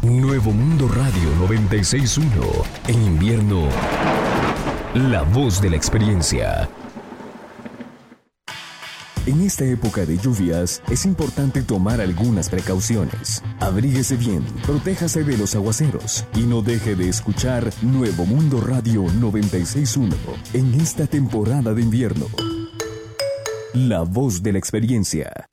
Nuevo Mundo Radio 96.1. En invierno, la voz de la experiencia. En esta época de lluvias, es importante tomar algunas precauciones. Abríguese bien, protéjase de los aguaceros y no deje de escuchar Nuevo Mundo Radio 96.1 en esta temporada de invierno. La voz de la experiencia.